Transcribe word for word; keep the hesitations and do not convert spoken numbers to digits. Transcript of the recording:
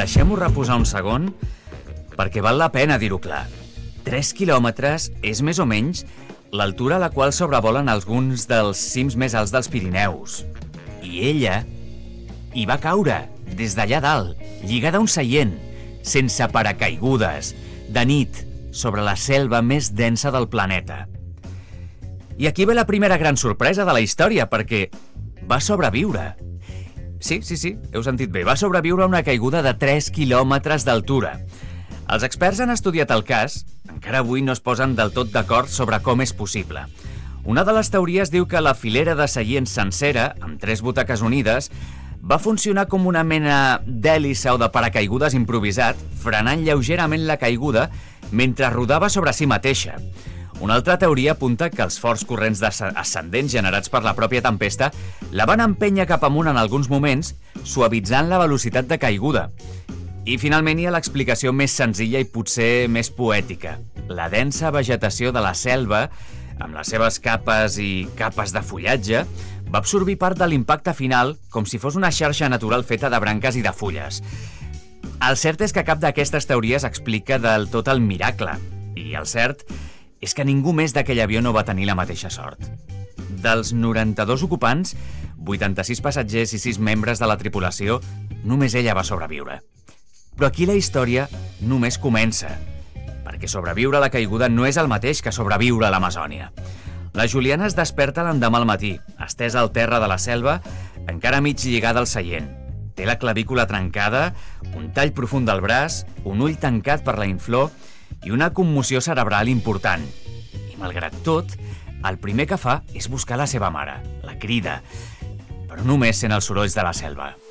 deixem-ho reposar un segon perquè val la pena dir-ho clar. tres quilòmetres és més o menys l'altura a la qual sobrevolen alguns dels cims més alts dels Pirineus. I ella hi va caure, des d'allà dalt, lligada a un seient, sense paracaigudes, de nit, sobre la selva més densa del planeta. I aquí ve la primera gran sorpresa de la història, perquè va sobreviure. Sí, sí, sí, heu sentit bé, va sobreviure a una caiguda de tres quilòmetres d'altura. Els experts han estudiat el cas, encara avui no es posen del tot d'acord sobre com és possible. Una de les teories diu que la filera de seients sencera, amb tres butaques unides, va funcionar com una mena d'hèlice o de paracaigudes improvisat, frenant lleugerament la caiguda mentre rodava sobre si mateixa. Una altra teoria apunta que els forts corrents ascendents generats per la pròpia tempesta la van empènyer cap amunt en alguns moments, suavitzant la velocitat de caiguda. I finalment hi ha l'explicació més senzilla i potser més poètica. La densa vegetació de la selva, amb les seves capes i capes de fullatge, va absorbir part de l'impacte final com si fos una xarxa natural feta de branques i de fulles. El cert és que cap d'aquestes teories explica del tot el miracle. I el cert és que ningú més d'aquell avió no va tenir la mateixa sort. Dels noranta-dos ocupants, vuitanta-sis passatgers i sis membres de la tripulació, només ella va sobreviure. Però aquí la història només comença, perquè sobreviure a la caiguda no és el mateix que sobreviure a l'Amazònia. La Juliana es desperta l'endemà al matí, estesa al terra de la selva, encara mig lligada al seient. Té la clavícula trencada, un tall profund del braç, un ull tancat per la inflor i una commoció cerebral important. I malgrat tot, el primer que fa és buscar la seva mare, la crida, però només sent els sorolls de la selva.